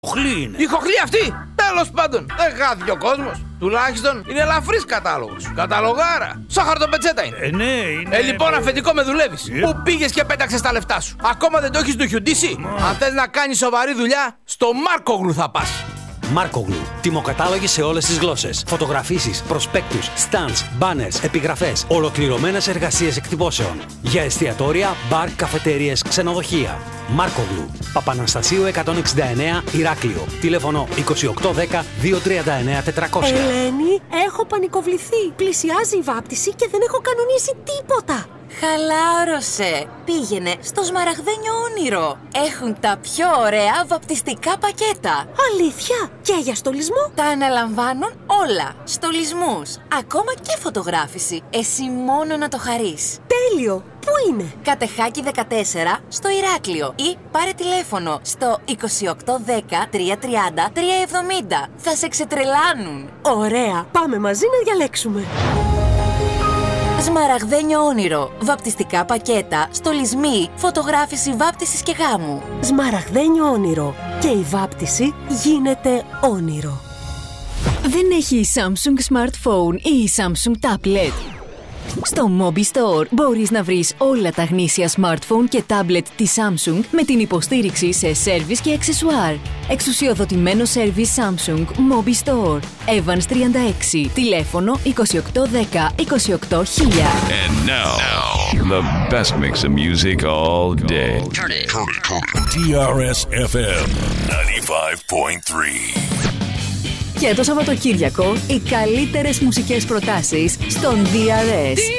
Χοχλή είναι. Η χοχλή αυτή! Τέλος πάντων, δεν χάθηκε ο κόσμος. Τουλάχιστον είναι ελαφρύς κατάλογος. Καταλογάρα. Σαν χαρτοπετσέτα είναι. Ναι, είναι. Λοιπόν, αφεντικό με δουλεύεις. Πού πήγες και πέταξες τα λεφτά σου? Ακόμα δεν το έχεις ντοχιουντήσει? Αν θες να κάνεις σοβαρή δουλειά, στο Μάρκογλου θα πας. Μάρκογλου. Τιμοκατάλογοι σε όλες τις γλώσσες. Φωτογραφίσεις, προσπέκτους, stands, banners, επιγραφές. Ολοκληρωμένες εργασίες εκτυπώσεων. Για εστιατόρια, μπαρ, καφετέριες, ξενοδοχεία. Μάρκογλου. Παπαναστασίου 169 Ηράκλειο. Τηλέφωνο 2810 239 400. Ελένη, έχω πανικοβληθεί. Πλησιάζει η βάπτιση και δεν έχω κανονίσει τίποτα. Χαλάρωσε. Πήγαινε στο Σμαραγδένιο Όνειρο. Έχουν τα πιο ωραία βαπτιστικά πακέτα. Αλήθεια? Και για στολισμό? Τα αναλαμβάνουν όλα. Στολισμούς, ακόμα και φωτογράφηση. Εσύ μόνο να το χαρείς. Τέλειο. Πού είναι? Κατεχάκη 14 στο Ηράκλειο ή πάρε τηλέφωνο στο 2810 330 370. Θα σε ξετρελάνουν. Ωραία. Πάμε μαζί να διαλέξουμε. Σμαραγδένιο Όνειρο. Βαπτιστικά πακέτα, στολισμοί, φωτογράφηση βάπτισης και γάμου. Σμαραγδένιο Όνειρο. Και η βάπτιση γίνεται όνειρο. Δεν έχει η Samsung Smartphone ή η Samsung Tablet? Στο Mobi Store μπορείς να βρεις όλα τα γνήσια smartphone και tablet της Samsung με την υποστήριξη σε σέρβις και αξεσουάρ. Εξουσιοδοτημένο σέρβις Samsung Mobi Store. Evans 36. Τηλέφωνο 2810 28000. And now, the best mix of music all day. Turn it. TRS FM 95.3. Και το Σαββατοκύριακο, οι καλύτερες μουσικές προτάσεις στον DRS.